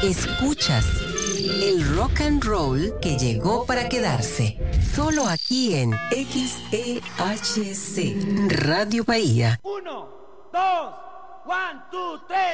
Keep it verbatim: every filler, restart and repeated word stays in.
Escuchas el rock and roll que llegó para quedarse. Solo aquí en X E H C Radio Bahía. Uno, dos, one, two, tres.